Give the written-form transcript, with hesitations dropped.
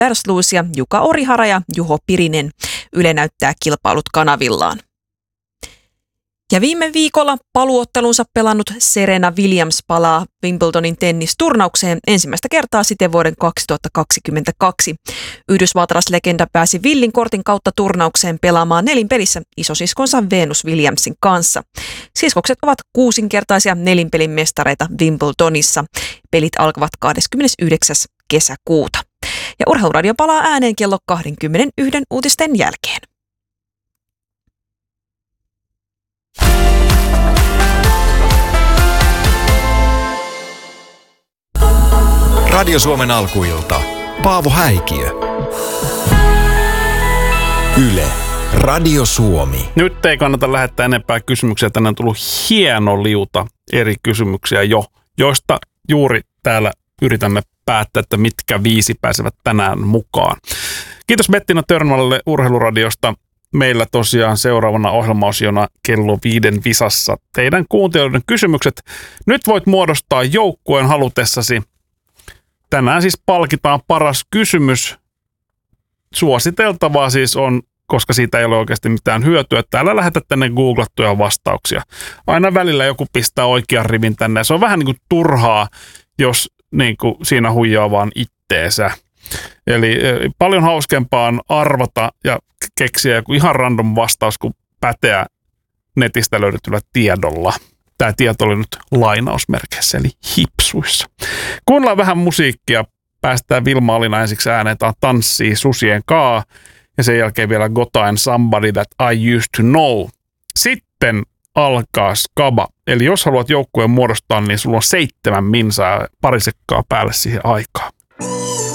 Ersluis ja Juka Orihara ja Juho Pirinen. Yle näyttää kilpailut kanavillaan. Ja viime viikolla paluottelunsa pelannut Serena Williams palaa Wimbledonin tennisturnaukseen ensimmäistä kertaa siten vuoden 2022. Yhdysvaltalaislegenda pääsi villin kortin kautta turnaukseen pelaamaan nelinpelissä isosiskonsa Venus Williamsin kanssa. Siskokset ovat 6-kertaisia nelinpelin mestareita Wimbledonissa. Pelit alkavat 29. kesäkuuta. Ja Urheiluradio palaa ääneen kello 21 uutisten jälkeen. Radio Suomen alkuilta. Paavo Häikiö. Yle. Radio Suomi. Nyt ei kannata lähettää enempää kysymyksiä. Tänään on tullut hieno liuta eri kysymyksiä jo, joista juuri täällä yritämme päättää, että mitkä 5 pääsevät tänään mukaan. Kiitos Bettina Törnvalle Urheiluradiosta. Meillä tosiaan seuraavana ohjelmaosiona kello 5 visassa teidän kuuntelijoiden kysymykset. Nyt voit muodostaa joukkueen halutessasi. Tänään siis palkitaan paras kysymys. Suositeltavaa siis on, koska siitä ei ole oikeasti mitään hyötyä, että älä lähetä tänne googlattuja vastauksia. Aina välillä joku pistää oikean rivin tänne. Se on vähän niin kuin turhaa, jos niin kuin siinä huijaa vaan itteensä. Eli paljon hauskempaa on arvata ja keksiä joku ihan random vastaus kuin päteä netistä löydetyllä tiedolla. Tämä tieto oli nyt lainausmerkeissä, eli hipsuissa. Kuunnellaan vähän musiikkia. Päästään Vilma Alina ensiksi ääneen. Tämä Tanssii susien kaa. Ja sen jälkeen vielä Gotain Somebody That I Used To Know. Sitten alkaa skaba. Eli jos haluat joukkueen muodostaa, niin sulla on 7 minsaa ja pari sekkaa päälle siihen aikaan.